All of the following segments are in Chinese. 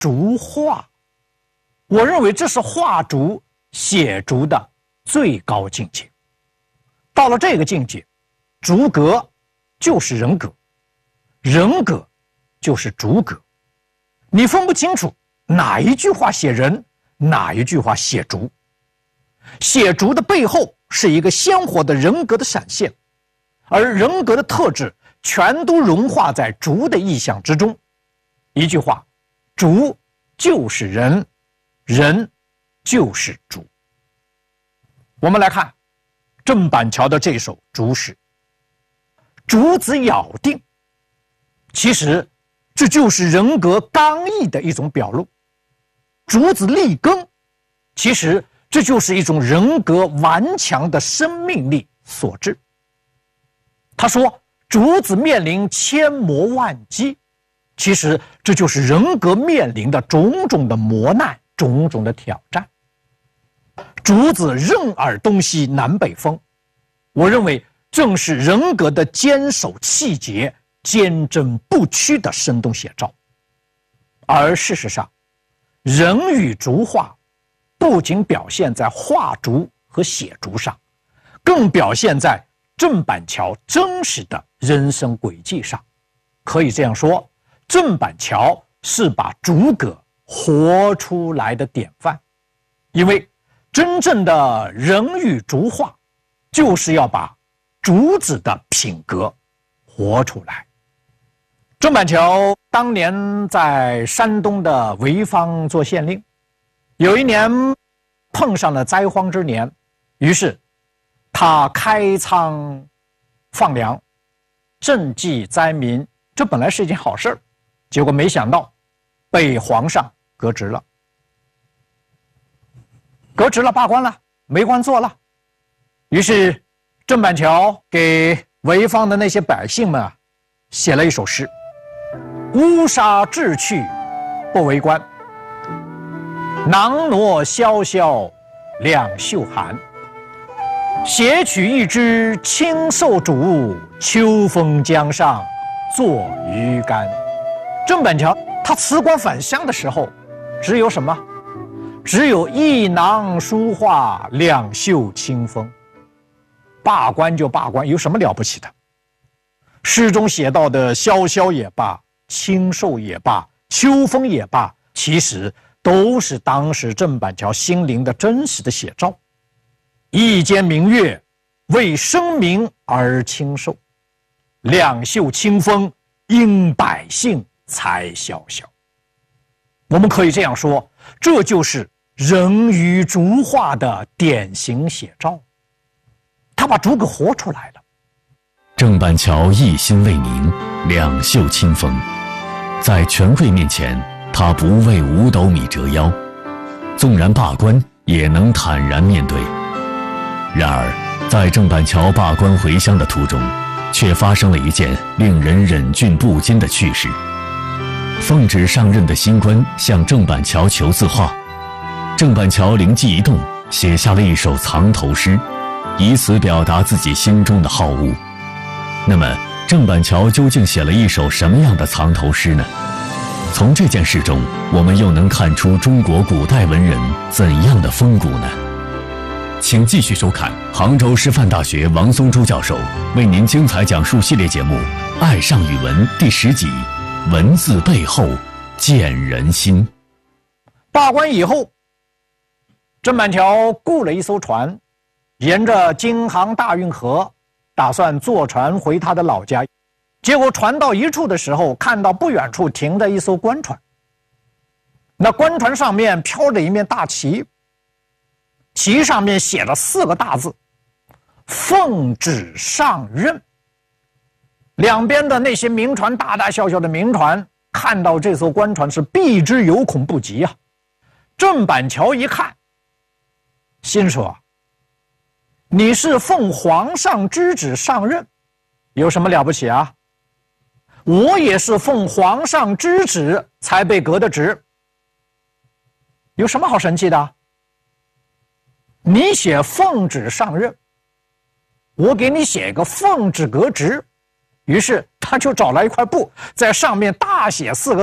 竹画。我认为这是画竹、写竹的最高境界。到了这个境界，竹格就是人格，人格就是竹格。你分不清楚哪一句话写人，哪一句话写竹。写竹的背后是一个鲜活的人格的闪现，而人格的特质全都融化在竹的意象之中。一句话，竹就是人，人就是竹。我们来看郑板桥的这首竹诗，竹子咬定，其实这就是人格刚毅的一种表露；竹子立根，其实这就是一种人格顽强的生命力所致。他说竹子面临千磨万击，其实这就是人格面临的种种的磨难，种种的挑战。竹子任尔东西南北风，我认为正是人格的坚守气节、坚贞不屈的生动写照。而事实上，人与竹画不仅表现在画竹和写竹上，更表现在郑板桥真实的人生轨迹上。可以这样说，郑板桥是把竹格活出来的典范。因为真正的人与竹画，就是要把竹子的品格活出来。郑板桥当年在山东的潍坊做县令，有一年碰上了灾荒之年，于是他开仓放粮，赈济灾民，这本来是一件好事，结果没想到被皇上革职了。革职了，罢官了，没官做了。于是郑板桥给潍坊的那些百姓们写了一首诗：乌纱掷去不为官，囊挪萧萧两袖寒。携取一枝青瘦竹，秋风江上作鱼竿。郑板桥他辞官返乡的时候，只有什么？只有一囊书画，两袖清风。罢官就罢官，有什么了不起的？诗中写到的萧萧也罢，清瘦也罢，秋风也罢，其实都是当时郑板桥心灵的真实的写照。一间明月，为生民而清瘦；两袖清风，因百姓才萧萧。我们可以这样说，这就是人与竹画的典型写照。他把竹给活出来了。 郑板桥一心为民，两袖清风，在权贵面前，他不为五斗米折腰，纵然罢官，也能坦然面对。然而，在郑板桥罢官回乡的途中，却发生了一件令人忍俊不禁的趣事。奉旨上任的新官向郑板桥求字画，郑板桥灵机一动，写下了一首藏头诗，以此表达自己心中的好恶。那么，郑板桥究竟写了一首什么样的藏头诗呢？从这件事中，我们又能看出中国古代文人怎样的风骨呢？请继续收看杭州师范大学王松珠教授为您精彩讲述系列节目《爱上语文》第10集《文字背后见人心》。 罢官以后，郑板桥雇了一艘船，沿着京杭大运河，打算坐船回他的老家。结果船到一处的时候，看到不远处停着一艘官船。那官船上面飘着一面大旗，旗上面写了4个大字：奉旨上任。两边的那些民船，大大小小的民船，看到这艘官船是避之有恐不及啊。郑板桥一看，心说：你是奉皇上之旨上任，有什么了不起啊？我也是奉皇上之旨才被革的职，有什么好生气的？你写奉旨上任，我给你写一个奉旨革职。于是他就找来一块布，在上面大写4个字：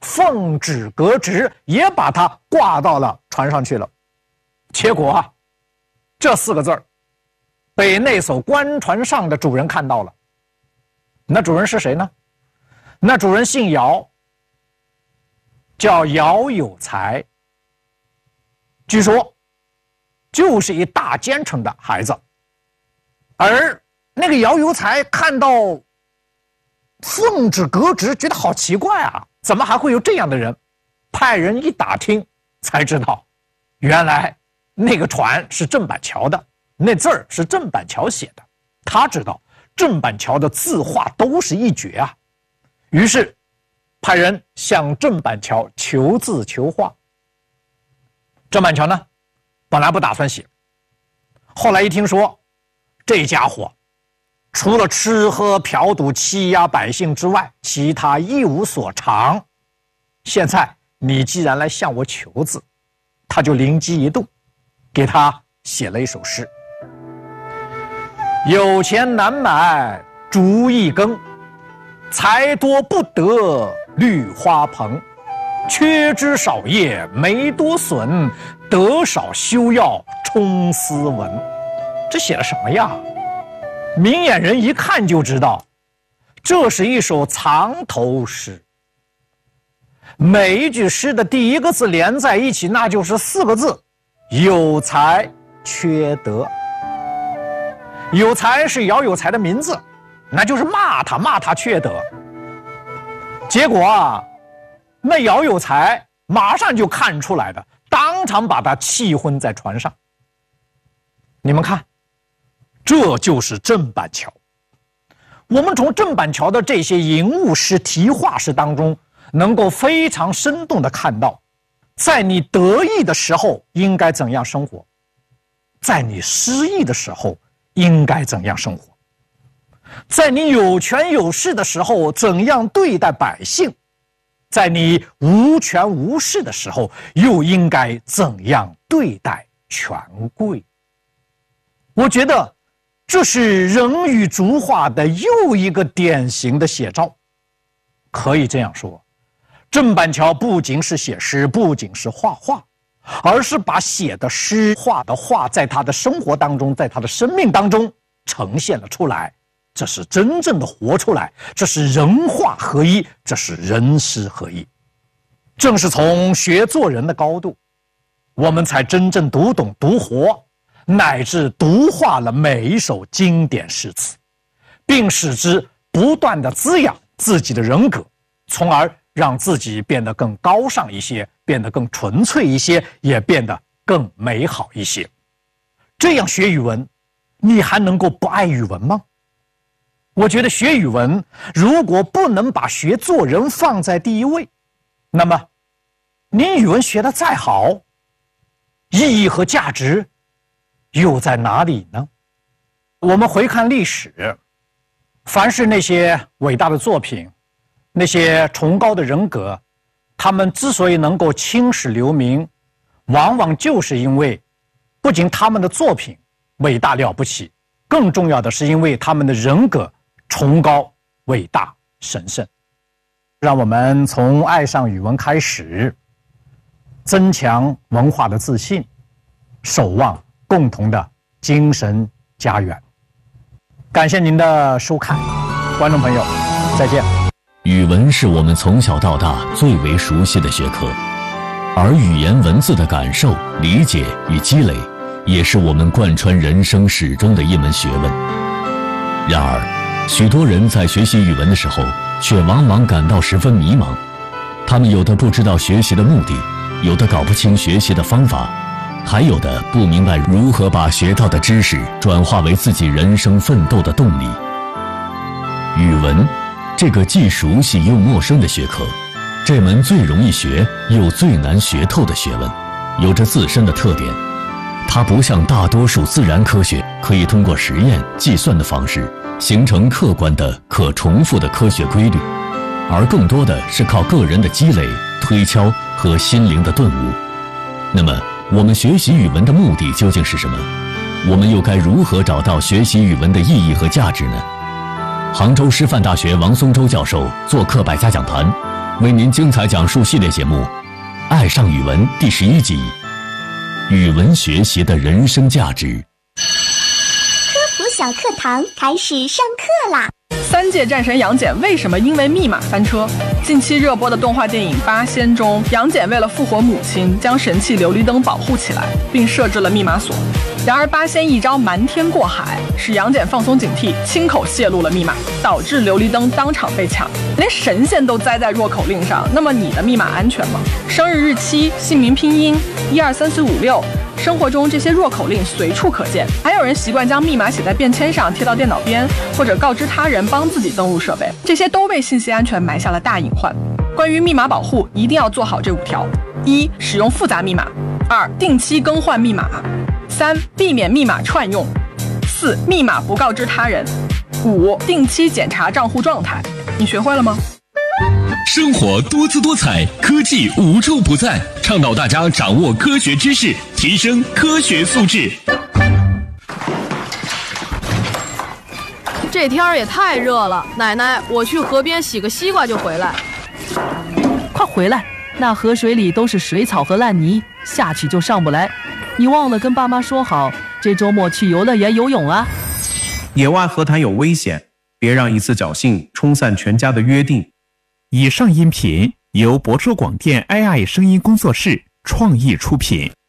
奉旨革职，也把它挂到了船上去了。结果啊，这4个字儿被那艘官船上的主人看到了。那主人是谁呢？那主人姓姚，叫姚有才，据说就是一大奸臣的孩子。而那个姚有才看到奉旨革职，觉得好奇怪啊，怎么还会有这样的人？派人一打听，才知道原来那个船是郑板桥的，那字儿是郑板桥写的。他知道郑板桥的字画都是一绝啊，于是派人向郑板桥求字求画。郑板桥呢，本来不打算写，后来一听说这家伙除了吃喝嫖赌欺压百姓之外，其他一无所长，现在你既然来向我求字，他就灵机一动，给他写了一首诗：有钱难买竹一根，财多不得绿花棚。缺枝少叶没多损，得少休要充斯文。这写了什么呀？明眼人一看就知道，这是一首藏头诗。每一句诗的第一个字连在一起，那就是4个字：有才缺德。有才是姚有才的名字，那就是骂他缺德。结果啊，那姚有才马上就看出来的，当场把他气昏在船上。你们看，这就是郑板桥。我们从郑板桥的这些吟物诗、题画诗当中，能够非常生动地看到，在你得意的时候应该怎样生活，在你失意的时候应该怎样生活，在你有权有势的时候怎样对待百姓，在你无权无势的时候又应该怎样对待权贵。我觉得这是人与竹画的又一个典型的写照。可以这样说，郑板桥不仅是写诗，不仅是画画，而是把写的诗、画的画在他的生活当中，在他的生命当中呈现了出来。这是真正的活出来，这是人画合一，这是人诗合一。正是从学做人的高度，我们才真正读懂读活，乃至读化了每一首经典诗词，并使之不断地滋养自己的人格，从而让自己变得更高尚一些，变得更纯粹一些，也变得更美好一些。这样学语文，你还能够不爱语文吗？我觉得学语文如果不能把学做人放在第一位，那么你语文学得再好，意义和价值又在哪里呢？我们回看历史，凡是那些伟大的作品，那些崇高的人格，他们之所以能够青史留名，往往就是因为不仅他们的作品伟大了不起，更重要的是因为他们的人格崇高、伟大、神圣。让我们从爱上语文开始，增强文化的自信，守望共同的精神家园。感谢您的收看，观众朋友，再见。 语文是我们从小到大最为熟悉的学科，而语言文字的感受、理解与积累，也是我们贯穿人生始终的一门学问。然而，许多人在学习语文的时候，却往往感到十分迷茫。他们有的不知道学习的目的，有的搞不清学习的方法，还有的不明白如何把学到的知识转化为自己人生奋斗的动力。语文，这个既熟悉又陌生的学科，这门最容易学又最难学透的学问，有着自身的特点。它不像大多数自然科学可以通过实验、计算的方式形成客观的、可重复的科学规律，而更多的是靠个人的积累、推敲和心灵的顿悟。那么，我们学习语文的目的究竟是什么？我们又该如何找到学习语文的意义和价值呢？杭州师范大学王松洲教授做客百家讲坛， 为您精彩讲述系列节目《爱上语文》第11集：语文学习的人生价值。 科普小课堂开始上课啦 ！3届战神杨戬为什么因为密码翻车？近期热播的动画电影《八仙》中，杨戬为了复活母亲，将神器琉璃灯保护起来，并设置了密码锁。然而八仙一招瞒天过海，使杨戬放松警惕，亲口泄露了密码，导致琉璃灯当场被抢。连神仙都栽在弱口令上，那么你的密码安全吗？生日日期、姓名拼音、1234566，生活中这些弱口令随处可见。还有人习惯将密码写在便签上，贴到电脑边，或者告知他人帮自己登录设备，这些都为信息安全埋下了大隐患。关于密码保护，一定要做好这5条：1. 使用复杂密码； 2. 定期更换密码； 3. 避免密码串用； 4. 密码不告知他人； 5. 定期检查账户状态。你学会了吗？ 生活多姿多彩，科技无处不在，倡导大家掌握科学知识，提升科学素质。 这天儿也太热了，奶奶，我去河边洗个西瓜就回来。 快回来，那河水里都是水草和烂泥，下去就上不来。你忘了跟爸妈说好，这周末去游乐园游泳啊。 野外河滩有危险，别让一次侥幸冲散全家的约定。 以上音频由博州广电 AI 声音工作室创意出品。